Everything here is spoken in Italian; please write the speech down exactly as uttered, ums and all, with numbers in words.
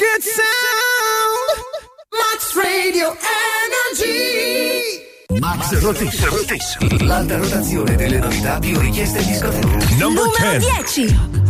good sound. Max Radio Energy. Max Rotation. L'alta rotazione delle novità più richieste in discoteca. Number dieci.